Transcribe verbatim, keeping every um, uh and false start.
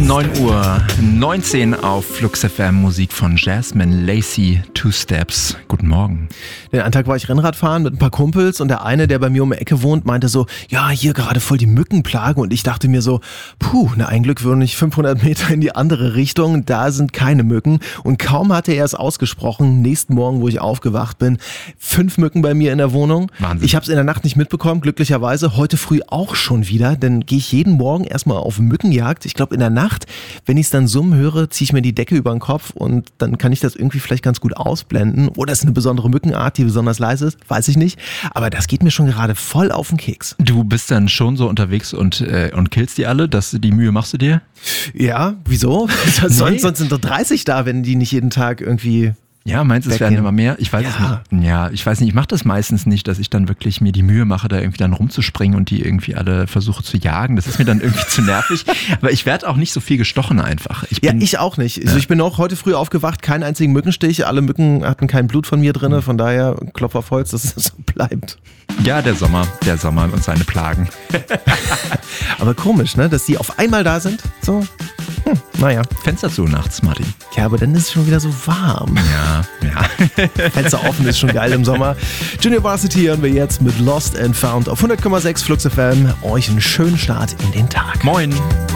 neun Uhr neunzehn auf Flux F M, Musik von Jasmine Lacey, Two Steps. Guten Morgen. Den einen Tag war ich Rennradfahren mit ein paar Kumpels und der eine, der bei mir um die Ecke wohnt, meinte so, ja, hier gerade voll die Mückenplage, und ich dachte mir so, puh, na ein Glück würde ich fünfhundert Meter in die andere Richtung, da sind keine Mücken, und kaum hatte er es ausgesprochen, nächsten Morgen, wo ich aufgewacht bin, fünf Mücken bei mir in der Wohnung. Wahnsinn. Ich habe es in der Nacht nicht mitbekommen, glücklicherweise, heute früh auch schon wieder, denn gehe ich jeden Morgen erstmal auf Mückenjagd. Ich glaube in der Nacht, wenn ich es dann summen höre, ziehe ich mir die Decke über den Kopf und dann kann ich das irgendwie vielleicht ganz gut ausblenden. Oder es ist eine besondere Mückenart, die besonders leise ist, weiß ich nicht. Aber das geht mir schon gerade voll auf den Keks. Du bist dann schon so unterwegs und, äh, und killst die alle? Das, die Mühe machst du dir? Ja, wieso? Nee. sonst, sonst sind doch dreißig da, wenn die nicht jeden Tag irgendwie... Ja, meinst du, es werden immer mehr? Ich weiß ja. es nicht. Ja, ich weiß nicht, ich mache das meistens nicht, dass ich dann wirklich mir die Mühe mache, da irgendwie dann rumzuspringen und die irgendwie alle versuche zu jagen. Das ist mir dann irgendwie zu nervig. Aber ich werde auch nicht so viel gestochen einfach. Ich bin, ja, ich auch nicht. Ja. Also ich bin auch heute früh aufgewacht, keinen einzigen Mückenstich. Alle Mücken hatten kein Blut von mir drin. Von daher Klopf auf Holz, dass es so bleibt. Ja, der Sommer, der Sommer und seine Plagen. Aber komisch, ne, dass die auf einmal da sind. So, hm, naja. Fenster zu nachts, Martin. Ja, aber dann ist es schon wieder so warm. Ja, ja. Fenster offen ist schon geil im Sommer. Junior Varsity hören wir jetzt mit Lost and Found auf hundert Komma sechs Flux F M. Euch einen schönen Start in den Tag. Moin.